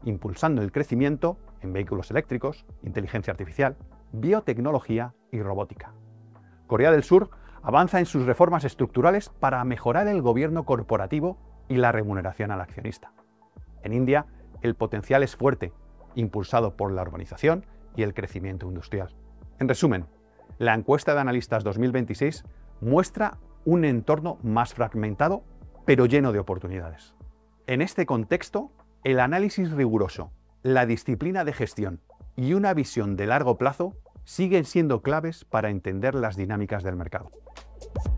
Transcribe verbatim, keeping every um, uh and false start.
impulsando el crecimiento en vehículos eléctricos, inteligencia artificial, biotecnología y robótica. Corea del Sur avanza en sus reformas estructurales para mejorar el gobierno corporativo y la remuneración al accionista. En India, el potencial es fuerte, impulsado por la urbanización y el crecimiento industrial. En resumen, la encuesta de analistas dos mil veintiséis muestra un entorno más fragmentado, pero lleno de oportunidades. En este contexto, el análisis riguroso, la disciplina de gestión y una visión de largo plazo siguen siendo claves para entender las dinámicas del mercado.